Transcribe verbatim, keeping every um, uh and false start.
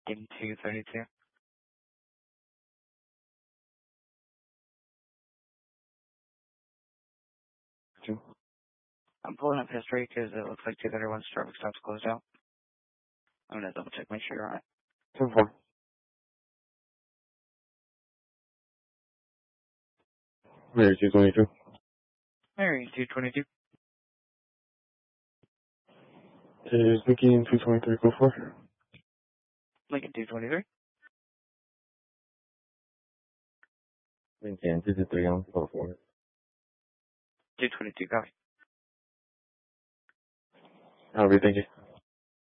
Lincoln two thirty-two. Two. I'm pulling up history because it looks like two thirty-one traffic stop's closed out. I'm going to double check, make sure you're on it. Ten four. Mary two twenty-two. Mary two twenty-two. Is Lincoln two twenty-three go for? Lincoln two twenty-three. Lincoln two two three on go for. two twenty-two, copy. I'll be thank you.